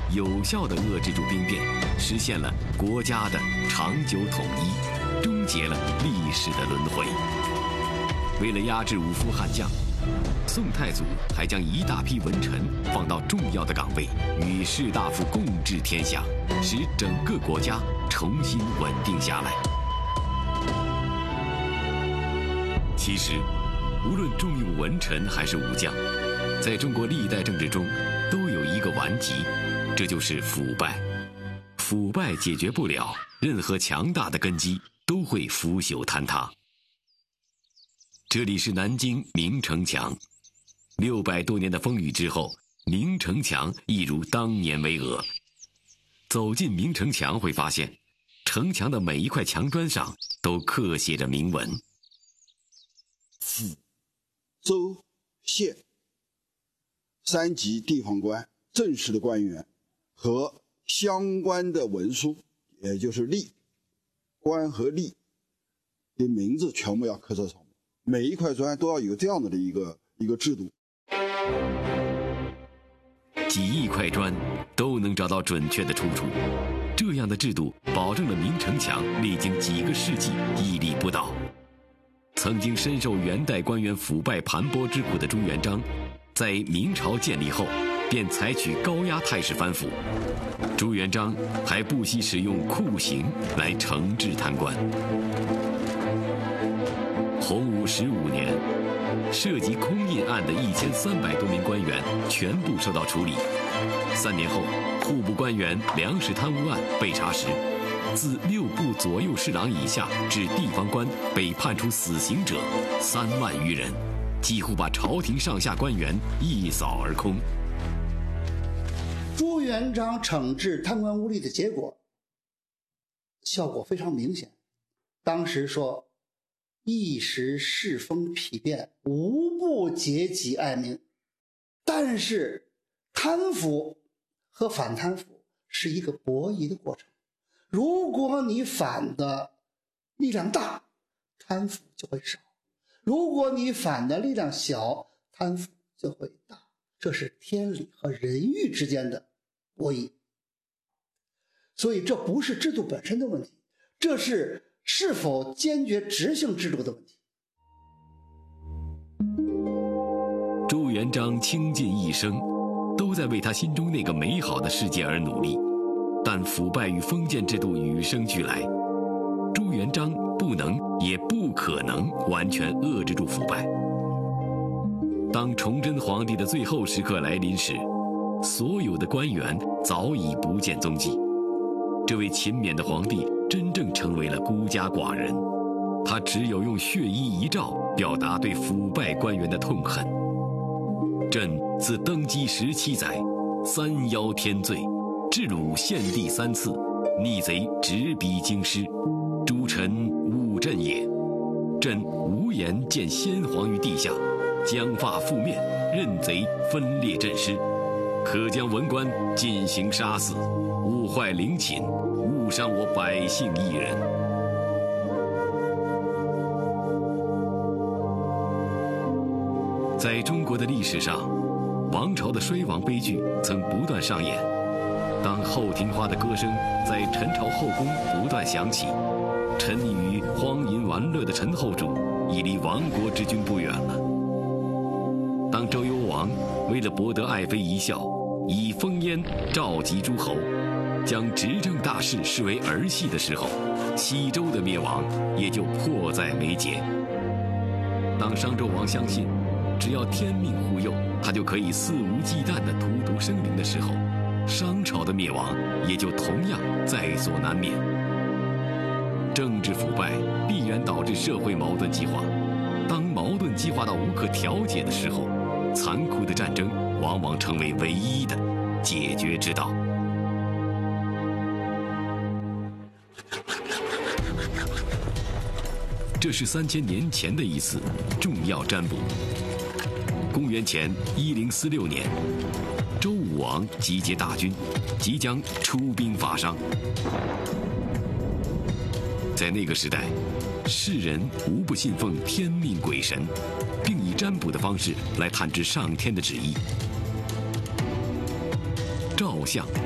有效地遏制住兵变，实现了国家的长久统一，终结了历史的轮回。为了压制武夫悍将，宋太祖还将一大批文臣放到重要的岗位，与士大夫共治天下，使整个国家重新稳定下来。其实，无论重用文臣还是武将，在中国历代政治中都有一个顽疾，这就是腐败。腐败解决不了，任何强大的根基都会腐朽坍塌。这里是南京明城墙，600多年的风雨之后，明城墙一如当年巍峨。走进明城墙会发现，城墙的每一块墙砖上都刻写着铭文。 府、州、县3级地方官、正式的官员和相关的文书，也就是吏，官和吏的名字全部要刻在上面。每一块砖都要有这样的一个制度。 几亿块砖都能找到准确的出处，这样的制度保证了明城墙历经几个世纪屹立不倒。曾经深受元代官员腐败盘剥之苦的朱元璋，在明朝建立后便采取高压态势反腐。朱元璋还不惜使用酷刑来惩治贪官。洪武15年，涉及空印案的1300多名官员全部受到处理。3年后，户部官员粮食贪污案被查实，自6部左右侍郎以下至地方官被判处死刑者3万余人，几乎把朝廷上下官员一扫而空。 朱元璋惩治贪官污吏的结果效果非常明显。当时说，一时世风丕变，无不结己爱民。但是贪腐和反贪腐是一个博弈的过程，如果你反的力量大，贪腐就会少；如果你反的力量小，贪腐就会大。这是天理和人欲之间的博弈。所以这不是制度本身的问题，这是否坚决执行制度的问题。 朱元璋倾尽一生都在为他心中那个美好的世界而努力，但腐败与封建制度与生俱来，朱元璋不能也不可能完全遏制住腐败。当崇祯皇帝的最后时刻来临时，所有的官员早已不见踪迹。这位勤勉的皇帝真正成为了孤家寡人，他只有用血衣一诏表达对腐败官员的痛恨。朕自登基17载，3邀天罪，治虏献帝3次，逆贼执逼京师，诸臣误朕也。朕无颜见先皇于地下，将发覆面，任贼分裂朕师，可将文官进行杀死，误坏陵寝，误伤我百姓一人。在中国的历史上，王朝的衰亡悲剧曾不断上演。当后庭花的歌声在陈朝后宫不断响起，沉溺于荒淫玩乐的陈后主已离亡国之君不远了。当周幽王为了博得爱妃一笑，以烽烟召集诸侯，将执政大事视为儿戏的时候，西周的灭亡也就迫在眉睫。当商纣王相信只要天命护佑，他就可以肆无忌惮地荼毒生灵的时候，商朝的灭亡也就同样在所难免。政治腐败必然导致社会矛盾激化，当矛盾激化到无可调解的时候，残酷的战争往往成为唯一的解决之道。这是3000年前的一次重要占卜。公元前1046年，周武王集结大军，即将出兵伐商。在那个时代，世人无不信奉天命鬼神，并以占卜的方式来探知上天的旨意。照相